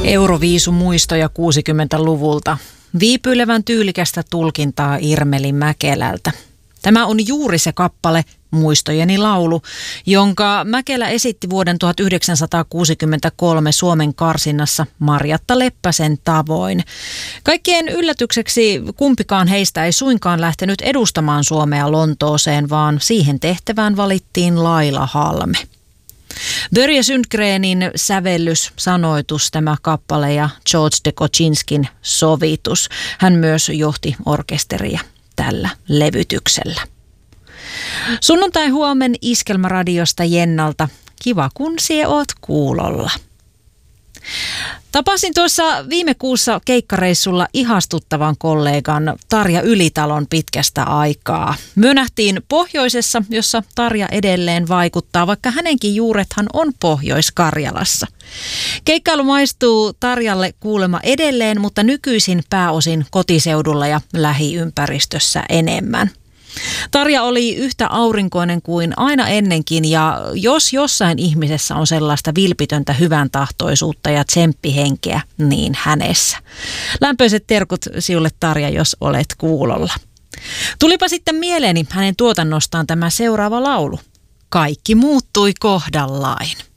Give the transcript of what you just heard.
Euroviisumuistoja 60-luvulta. Viipyilevän tyylikästä tulkintaa Irmelin Mäkelältä. Tämä on juuri se kappale Muistojeni laulu, jonka Mäkelä esitti vuoden 1963 Suomen karsinnassa Marjatta Leppäsen tavoin. Kaikkien yllätykseksi kumpikaan heistä ei suinkaan lähtenyt edustamaan Suomea Lontooseen, vaan siihen tehtävään valittiin Laila Halme. Börje Sundgrenin sävellys, sanoitus, tämä kappale ja George de Kochinskin sovitus. Hän myös johti orkesteria tällä levytyksellä. Sunnuntai huomen Iskelmäradiosta Jennalta. Kiva kun sie oot kuulolla. Tapasin tuossa viime kuussa keikkareissulla ihastuttavan kollegan Tarja Ylitalon pitkästä aikaa. Myönähtiin pohjoisessa, jossa Tarja edelleen vaikuttaa, vaikka hänenkin juurethan on Pohjois-Karjalassa. Keikkailu maistuu Tarjalle kuulemma edelleen, mutta nykyisin pääosin kotiseudulla ja lähiympäristössä enemmän. Tarja oli yhtä aurinkoinen kuin aina ennenkin, ja jos jossain ihmisessä on sellaista vilpitöntä hyvän tahtoisuutta ja tsemppihenkeä, niin hänessä. Lämpöiset terkut sinulle, Tarja, jos olet kuulolla. Tulipa sitten mieleeni hänen tuotannostaan tämä seuraava laulu. Kaikki muuttui kohdallain.